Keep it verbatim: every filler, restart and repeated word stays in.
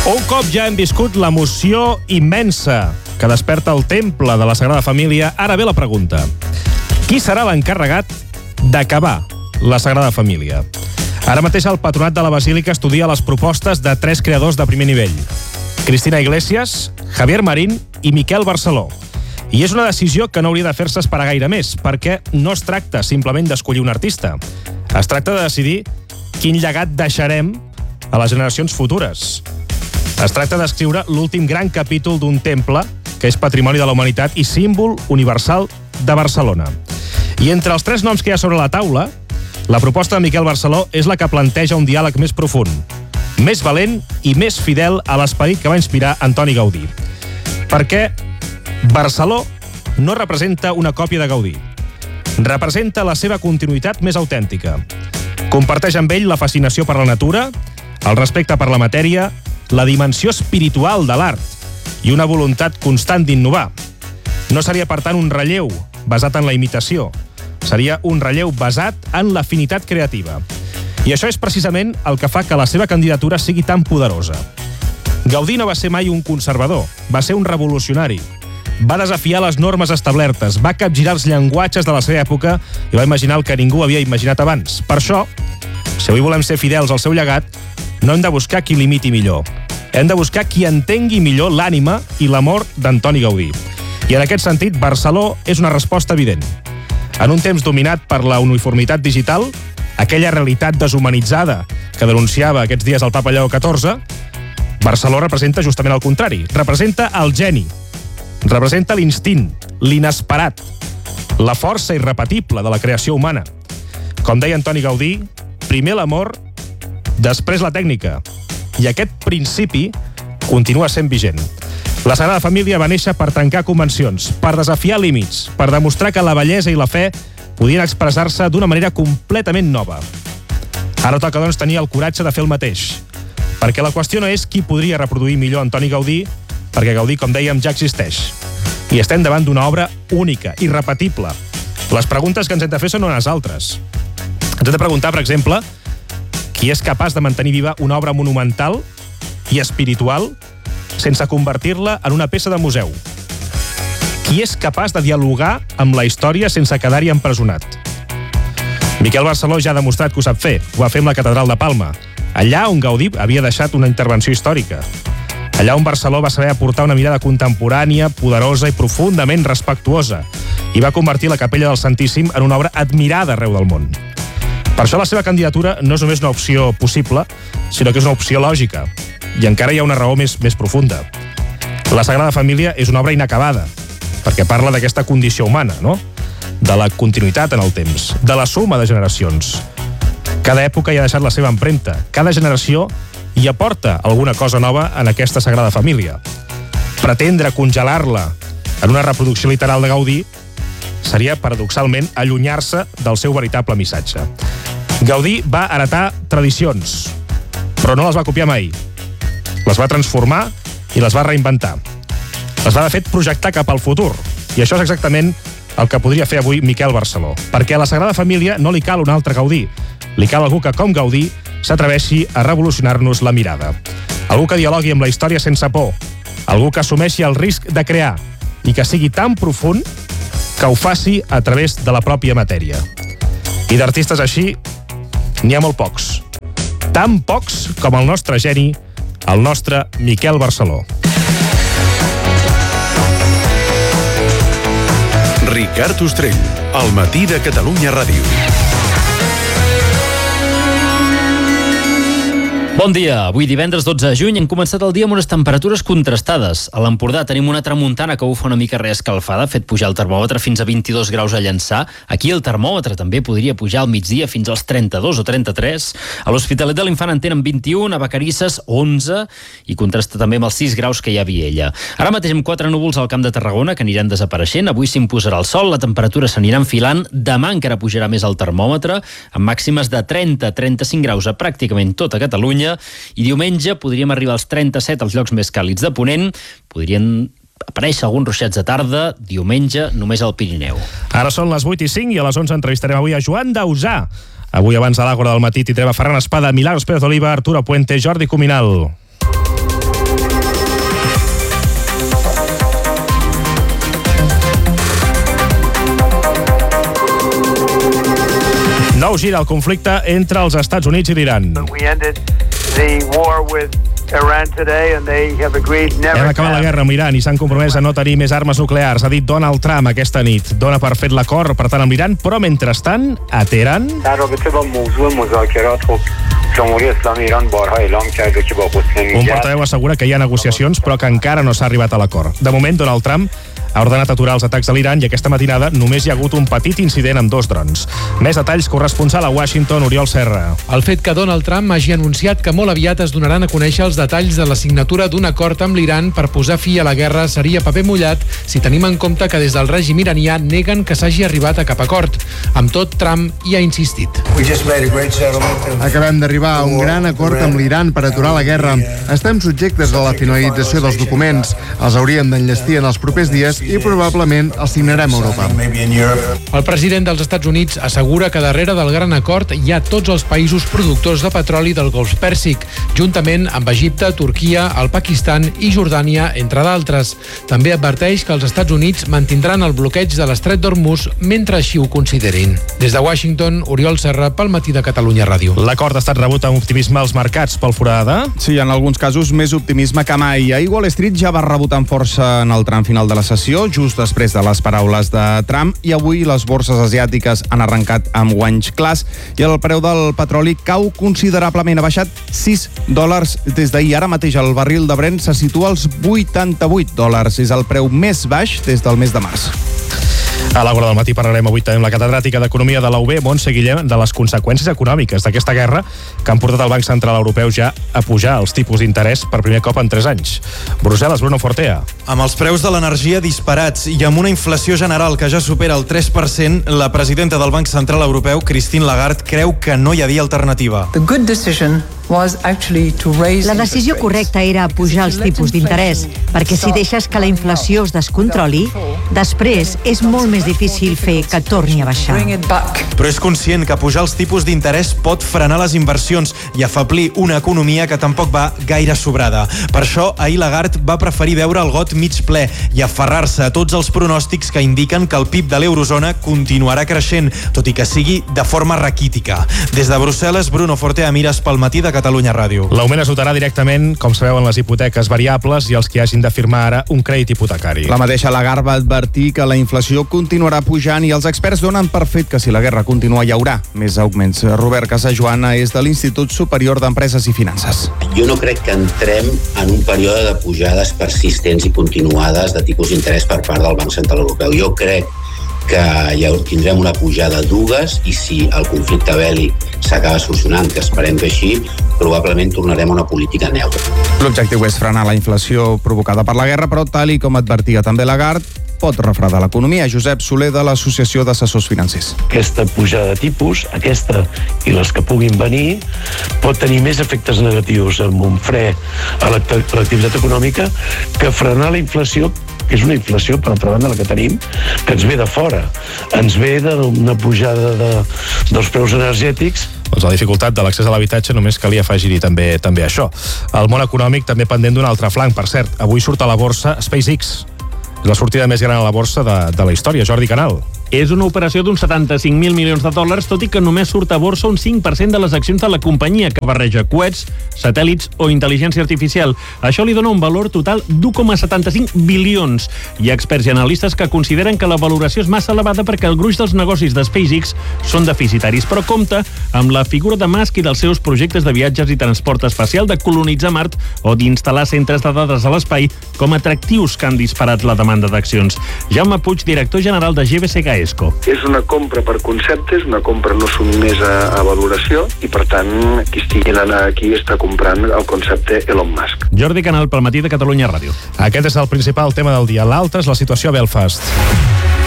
Un cop ja hem viscut l'emoció immensa que desperta el temple de la Sagrada Família, ara ve la pregunta. Qui serà l'encarregat d'acabar la Sagrada Família? Ara mateix el patronat de la Basílica estudia les propostes de tres creadors de primer nivell. Cristina Iglesias, Javier Marín i Miquel Barceló. I és una decisió que no hauria de fer-se esperar gaire més, perquè no es tracta simplement d'escollir un artista. Es tracta de decidir quin llegat deixarem a les generacions futures. Es tracta d'escriure l'últim gran capítol d'un temple que és patrimoni de la humanitat i símbol universal de Barcelona. I entre els tres noms que hi ha sobre la taula, la proposta de Miquel Barceló és la que planteja un diàleg més profund, més valent i més fidel a l'esperit que va inspirar Antoni Gaudí. Perquè Barceló no representa una còpia de Gaudí. Representa la seva continuïtat més autèntica. Comparteix amb ell la fascinació per la natura, el respecte per la matèria, la dimensió espiritual de l'art i una voluntat constant d'innovar. No seria, per tant, un relleu basat en la imitació. Seria un relleu basat en l'afinitat creativa. I això és precisament el que fa que la seva candidatura sigui tan poderosa. Gaudí no va ser mai un conservador, va ser un revolucionari. Va desafiar les normes establertes, va capgirar els llenguatges de la seva època i va imaginar el que ningú havia imaginat abans. Per això, si avui volem ser fidels al seu llegat, no hem de buscar qui l'imiti millor. Hem de buscar qui entengui millor l'ànima i l'amor d'Antoni Gaudí. I en aquest sentit, Barceló és una resposta evident. En un temps dominat per la uniformitat digital, aquella realitat deshumanitzada que denunciava aquests dies el papa Lleó catorze, Barceló representa justament el contrari. Representa el geni. Representa l'instint, l'inesperat, la força irrepetible de la creació humana. Com deia Antoni Gaudí, primer l'amor, després la tècnica. I aquest principi continua sent vigent. La Sagrada Família va néixer per trencar convencions, per desafiar límits, per demostrar que la bellesa i la fe podien expressar-se d'una manera completament nova. Ara toca, doncs, tenir el coratge de fer el mateix. Perquè la qüestió no és qui podria reproduir millor Antoni Gaudí, perquè Gaudí, com dèiem, ja existeix. I estem davant d'una obra única, irrepetible. Les preguntes que ens hem de fer són unes altres. Ens hem de preguntar, per exemple, qui és capaç de mantenir viva una obra monumental i espiritual sense convertir-la en una peça de museu? Qui és capaç de dialogar amb la història sense quedar-hi empresonat? Miquel Barceló ja ha demostrat que ho sap fer. Ho va fer amb la Catedral de Palma, allà on Gaudí havia deixat una intervenció històrica. Allà on Barceló va saber aportar una mirada contemporània, poderosa i profundament respectuosa, i va convertir la Capella del Santíssim en una obra admirada arreu del món. Per això la seva candidatura no és només una opció possible, sinó que és una opció lògica. I encara hi ha una raó més, més profunda. La Sagrada Família és una obra inacabada, perquè parla d'aquesta condició humana, no? De la continuïtat en el temps, de la suma de generacions. Cada època hi ha deixat la seva empremta. Cada generació hi aporta alguna cosa nova en aquesta Sagrada Família. Pretendre congelar-la en una reproducció literal de Gaudí seria, paradoxalment, allunyar-se del seu veritable missatge. Gaudí va heretar tradicions, però no les va copiar mai. Les va transformar i les va reinventar. Les va, de fet, projectar cap al futur. I això és exactament el que podria fer avui Miquel Barceló. Perquè a la Sagrada Família no li cal un altre Gaudí. Li cal algú que, com Gaudí, s'atreveixi a revolucionar-nos la mirada. Algú que dialogui amb la història sense por. Algú que assumeixi el risc de crear i que sigui tan profund que ho faci a través de la pròpia matèria. I d'artistes així n'hi ha molt pocs. Tan pocs com el nostre geni, el nostre Miquel Barceló. Ricard Ostrell, al matí de Catalunya Ràdio. Bon dia. Avui divendres dotze de juny hem començat el dia amb unes temperatures contrastades. A l'Empordà tenim una tramuntana que bufa una mica reescalfada, ha fet pujar el termòmetre fins a vint-i-dos graus a Llançà. Aquí el termòmetre també podria pujar al migdia fins als trenta-dos o trenta-tres. A l'Hospitalet de l'Infant en tenen vint-i-un, a Vacarisses onze, i contrasta també amb els sis graus que hi ha a Viella. Ara mateix amb quatre núvols al Camp de Tarragona que aniran desapareixent. Avui s'imposarà el sol, la temperatura s'anirà enfilant. Demà encara pujarà més el termòmetre, amb màximes de trenta a trenta-cinc graus a pràcticament tota Catalunya. I diumenge podríem arribar als trenta-set als llocs més càlids de Ponent. Podrien aparèixer alguns ruixats de tarda, diumenge només al Pirineu. Ara són les vuit i cinc i a les onze entrevistarem avui a Joan Dausà. Avui abans de l'Àgora del matí tindrem a Ferran Espada, Milagros Pérez d'Oliva, Arturo Puente, Jordi Cuminal. Nou gir al conflicte entre els Estats Units i l'Iran. Hem acabat la guerra amb l'Iran i s'han compromès a no tenir més armes nuclears, ha dit Donald Trump aquesta nit. Dona per fet l'acord, per tant, amb l'Iran, però mentrestant, a Teheran... Un portaveu assegura que hi ha negociacions, però que encara no s'ha arribat a l'acord. De moment, Donald Trump ha ordenat aturar els atacs a l'Iran i aquesta matinada només hi ha hagut un petit incident amb dos drons. Més detalls, corresponsal a Washington, Oriol Serra. El fet que Donald Trump hagi anunciat que molt aviat es donaran a conèixer els detalls de la signatura d'un acord amb l'Iran per posar fi a la guerra seria paper mullat si tenim en compte que des del règim iranià neguen que s'hagi arribat a cap acord. Amb tot, Trump hi ha insistit. Acabem d'arribar a un gran acord amb l'Iran per aturar la guerra. Estem subjectes a la finalització dels documents. Els hauríem d'enllestir en els propers dies i probablement el signarem a Europa. El president dels Estats Units assegura que darrere del gran acord hi ha tots els països productors de petroli del Golf Pèrsic, juntament amb Egipte, Turquia, el Pakistan i Jordània, entre d'altres. També adverteix que els Estats Units mantindran el bloqueig de l'estret d'Hormuz mentre així ho considerin. Des de Washington, Oriol Serra, pel Matí de Catalunya Ràdio. L'acord ha estat rebut amb optimisme als mercats pel forada? Sí, en alguns casos més optimisme que mai. Ahir Wall Street ja va rebotar amb força en el tram final de la sessió, just després de les paraules de Trump, i avui les borses asiàtiques han arrencat amb guanys clars i el preu del petroli cau considerablement. Ha baixat sis dòlars des d'ahir. Ara mateix el barril de Brent se situa als vuitanta-vuit dòlars. És el preu més baix des del mes de març. A l'Hora del Matí parlarem avui també amb la catedràtica d'Economia de la U B, Montse Guillem, de les conseqüències econòmiques d'aquesta guerra que han portat el Banc Central Europeu ja a pujar els tipus d'interès per primer cop en tres anys. Brussel·les, Bruno Fortea. Amb els preus de l'energia disparats i amb una inflació general que ja supera el tres per cent, la presidenta del Banc Central Europeu, Christine Lagarde, creu que no hi havia alternativa. The good decision La decisió correcta era pujar els tipus d'interès, perquè si deixes que la inflació es descontroli, després és molt més difícil fer que torni a baixar. Però és conscient que pujar els tipus d'interès pot frenar les inversions i afeblir una economia que tampoc va gaire sobrada. Per això, ahir Lagarde va preferir veure el got mig ple i aferrar-se a tots els pronòstics que indiquen que el P I B de l'eurozona continuarà creixent, tot i que sigui de forma raquítica. Des de Brussel·les, Bruno Fortea, Mires pel Matí de Catalunya Ràdio. L'augment es notarà directament, com sabeu, en les hipoteques variables i els que hagin de firmar ara un crèdit hipotecari. La mateixa Lagarde va advertir que la inflació continuarà pujant i els experts donen per fet que si la guerra continua hi haurà més augments. Robert Casajoana és de l'Institut Superior d'Empreses i Finances. Jo no crec que entrem en un període de pujades persistents i continuades de tipus d'interès per part del Banc Central Europeu. Jo crec que ja tindrem una pujada d'ugues i si el conflicte bèl·lic s'acaba solucionant, que esperem que així, probablement tornarem a una política neutra. L'objectiu és frenar la inflació provocada per la guerra, però tal i com advertia també Lagarde, pot refredar l'economia. Josep Soler, de l'Associació d'Assessors Financers. Aquesta pujada de tipus, aquesta i les que puguin venir, pot tenir més efectes negatius amb un fre a l'activitat econòmica que frenar la inflació, que és una inflació, per altra banda, la que tenim, que ens ve de fora. Ens ve d'una pujada de, dels preus energètics. Doncs la dificultat de l'accés a l'habitatge només calia afegir-hi també, també això. El món econòmic també pendent d'un altre flanc. Per cert, avui surt a la borsa SpaceX. És la sortida més gran a la borsa de, de la història. Jordi Canal. És una operació d'uns setanta-cinc mil milions de dòlars, tot i que només surt a borsa un cinc per cent de les accions de la companyia, que barreja coets, satèl·lits o intel·ligència artificial. Això li dona un valor total d'u coma setanta-cinc bilions. Hi ha experts i analistes que consideren que la valoració és massa elevada perquè el gruix dels negocis de SpaceX són deficitaris, però compta amb la figura de Musk i dels seus projectes de viatges i transport espacial, de colonitzar Mart o d'instal·lar centres de dades a l'espai com atractius que han disparat la demanda d'accions. Jaume Puig, director general de G V C Gaesco. És una compra per conceptes, una compra no sotmesa a valoració i, per tant, qui estigui anant aquí està comprant el concepte Elon Musk. Jordi Canal, pel Matí de Catalunya Ràdio. Aquest és el principal tema del dia. L'altre és la situació a Belfast.